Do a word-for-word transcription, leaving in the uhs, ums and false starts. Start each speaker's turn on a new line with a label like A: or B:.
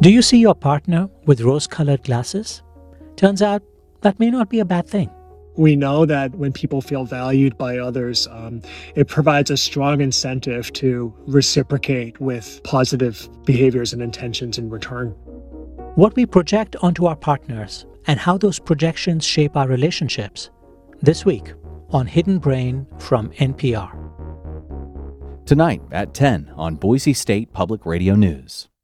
A: Do you see your partner with rose-colored glasses? Turns out that may not be a bad thing.
B: We know that when people feel valued by others, um, it provides a strong incentive to reciprocate with positive behaviors and intentions in return.
A: What we project onto our partners and how those projections shape our relationships. This week on Hidden Brain from N P R.
C: Tonight at ten on Boise State Public Radio News.